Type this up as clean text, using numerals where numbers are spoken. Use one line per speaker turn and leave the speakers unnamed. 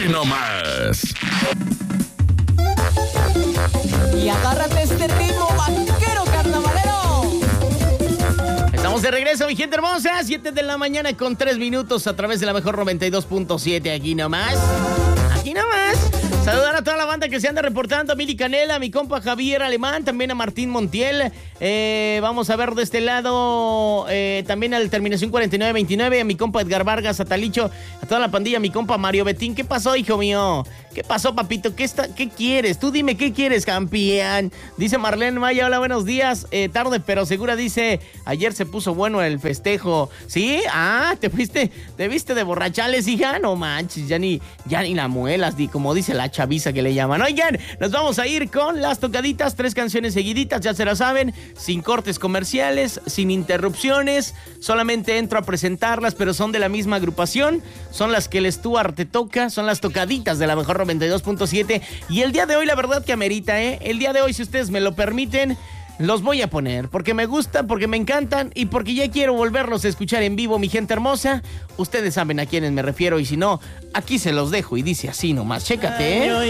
nomás.
Y agárrate este ritmo vaquero carnavalero.
Estamos de regreso, mi gente hermosa. 7 de la mañana con 3 minutos a través de la mejor 92.7. Aquí nomás. Aquí nomás. Saludar a toda la banda que se anda reportando. A Mili Canela, a mi compa Javier Alemán, también a Martín Montiel. Vamos a ver de este lado también al terminación 4929, a mi compa Edgar Vargas, a Talicho, a toda la pandilla, a mi compa Mario Betín. ¿Qué pasó, hijo mío? ¿Qué pasó, papito? ¿Qué quieres? Tú dime, ¿qué quieres, campeón? Dice Marlene Maya, hola, buenos días. Tarde pero segura, dice, ayer se puso bueno el festejo. ¿Sí? Ah, ¿te viste de borrachales, hija? No manches, ya ni la muelas, como dice la chaviza que le llaman. Oigan, nos vamos a ir con las tocaditas, 3 canciones seguiditas, ya se la saben, sin cortes comerciales, sin interrupciones, solamente entro a presentarlas, pero son de la misma agrupación, son las que el Stuart te toca, son las tocaditas de la mejor 92.7, y el día de hoy la verdad que amerita, el día de hoy, si ustedes me lo permiten, los voy a poner, porque me gustan, porque me encantan y porque ya quiero volverlos a escuchar en vivo, mi gente hermosa. Ustedes saben a quiénes me refiero y si no, aquí se los dejo y dice así nomás, chécate,